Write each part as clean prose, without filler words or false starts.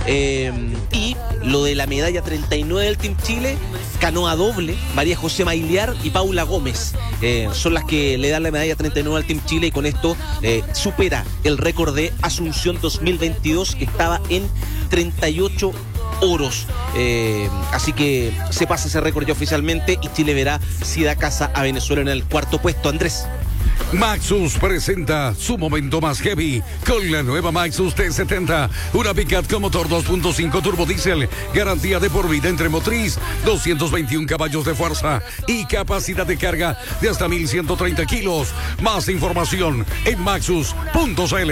Y lo de la medalla 39 del Team Chile, canoa doble, María José Mailiar y Paula Gómez son las que le dan la medalla 39 al Team Chile, y con esto supera el récord de Asunción 2022, que estaba en 38 oros. Así que se pasa ese récord ya oficialmente, y Chile verá si da casa a Venezuela en el cuarto puesto. Andrés. Maxus presenta su momento más heavy con la nueva Maxus T70, una pickup con motor 2.5 turbo diésel, garantía de por vida entre motriz, 221 caballos de fuerza y capacidad de carga de hasta 1.130 kilos. Más información en maxus.cl.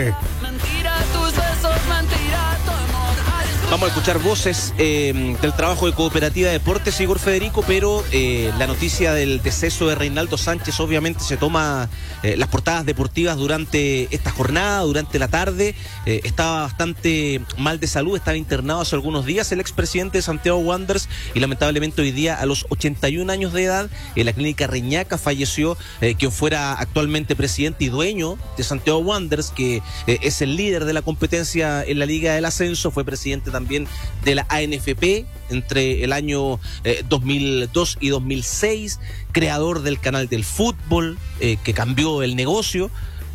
Vamos a escuchar voces del trabajo de Cooperativa Deportes, Igor Federico, pero la noticia del deceso de Reinaldo Sánchez obviamente se toma las portadas deportivas durante esta jornada, durante la tarde. Estaba bastante mal de salud, estaba internado hace algunos días el expresidente de Santiago Wanderers, y lamentablemente hoy día, a los 81 años de edad, en la clínica Reñaca falleció quien fuera actualmente presidente y dueño de Santiago Wanderers, que es el líder de la competencia en la Liga del Ascenso. Fue presidente también de la ANFP entre el año 2002 y 2006, creador del canal del fútbol, que cambió el negocio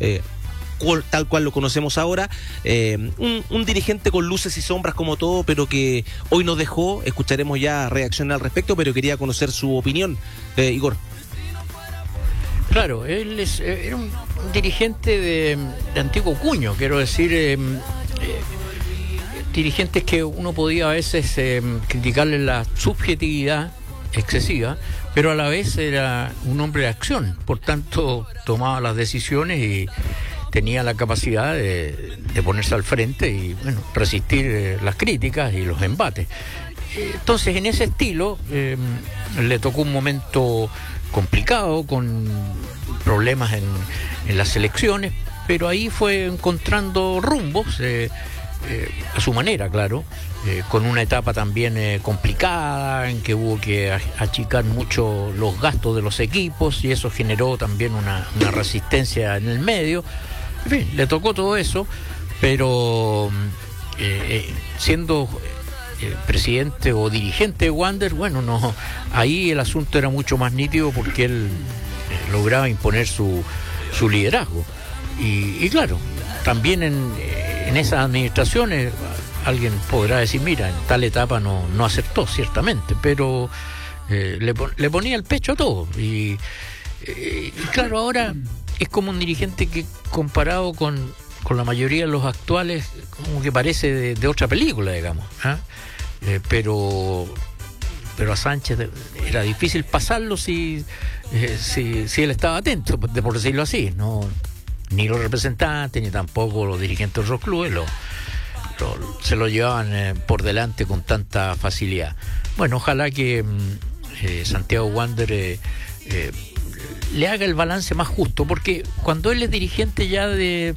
tal cual lo conocemos ahora, un dirigente con luces y sombras como todo, pero que hoy nos dejó. Escucharemos ya reaccionar al respecto, pero quería conocer su opinión, Igor. Claro, él era un dirigente de antiguo cuño, quiero decir, dirigentes que uno podía a veces criticarle la subjetividad excesiva, pero a la vez era un hombre de acción, por tanto tomaba las decisiones y tenía la capacidad de ponerse al frente y resistir las críticas y los embates. Entonces, en ese estilo le tocó un momento complicado, con problemas en las elecciones, pero ahí fue encontrando rumbos a su manera, claro, con una etapa también complicada, en que hubo que achicar mucho los gastos de los equipos, y eso generó también una resistencia en el medio. En fin, le tocó todo eso, pero siendo presidente o dirigente de Wander, no, ahí el asunto era mucho más nítido, porque él lograba imponer su liderazgo. Y claro, también en esas administraciones alguien podrá decir, mira, en tal etapa no acertó, ciertamente, pero le ponía el pecho a todo. Y claro, ahora es como un dirigente que, comparado con la mayoría de los actuales, como que parece de otra película, digamos, pero a Sánchez era difícil pasarlo si él estaba atento, por decirlo así. No, ni los representantes ni tampoco los dirigentes de los clubes se lo llevaban por delante con tanta facilidad. Bueno, ojalá que Santiago Wanderers le haga el balance más justo, porque cuando él es dirigente ya del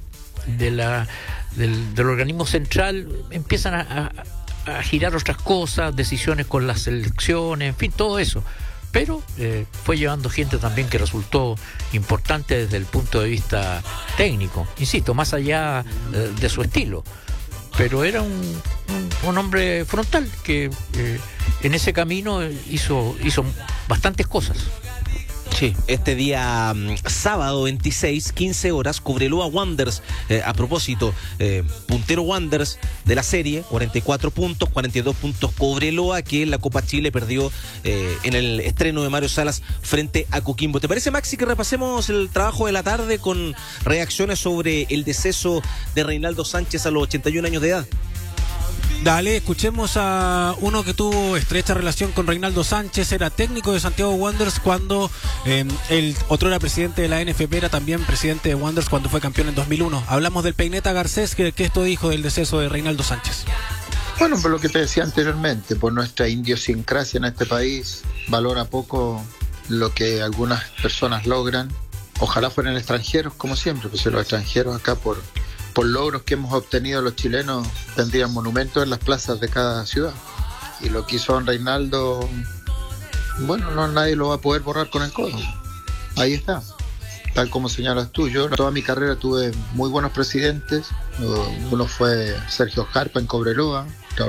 organismo central, empiezan a girar otras cosas, decisiones con las elecciones, en fin, todo eso. Pero fue llevando gente también que resultó importante desde el punto de vista técnico, insisto, más allá de su estilo. Pero era un hombre frontal que en ese camino hizo bastantes cosas. Sí, este día sábado 26, 15 horas, Cobreloa Wanderers, a propósito, puntero Wanderers de la serie, 44 puntos, 42 puntos Cobreloa, que en la Copa Chile perdió en el estreno de Mario Salas frente a Coquimbo. ¿Te parece, Maxi, que repasemos el trabajo de la tarde con reacciones sobre el deceso de Reinaldo Sánchez a los 81 años de edad? Dale, escuchemos a uno que tuvo estrecha relación con Reinaldo Sánchez. Era técnico de Santiago Wanderers cuando el otro era presidente de la NFP, era también presidente de Wanderers cuando fue campeón en 2001. Hablamos del Peineta Garcés, que esto dijo del deceso de Reinaldo Sánchez. Bueno, por lo que te decía anteriormente, por nuestra idiosincrasia en este país, valora poco lo que algunas personas logran. Ojalá fueran extranjeros, como siempre, pues los extranjeros acá por logros que hemos obtenido los chilenos tendrían monumentos en las plazas de cada ciudad. Y lo que hizo don Reinaldo, bueno, nadie lo va a poder borrar con el codo. Ahí está, tal como señalas tú. Yo toda mi carrera tuve muy buenos presidentes. Uno fue Sergio Jarpa en Cobreloa,